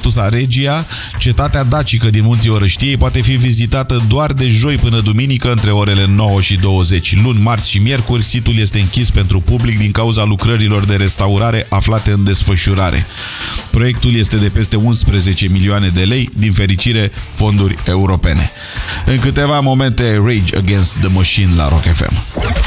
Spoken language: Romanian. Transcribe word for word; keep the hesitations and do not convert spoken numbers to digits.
Lampedusa Regia, cetatea dacică din Munții Orăștiei, poate fi vizitată doar de joi până duminică între orele nouă și douăzeci. Luni, marți și miercuri, situl este închis pentru public din cauza lucrărilor de restaurare aflate în desfășurare. Proiectul este de peste unsprezece milioane de lei, din fericire fonduri europene. În câteva momente, Rage Against the Machine la Rock F M.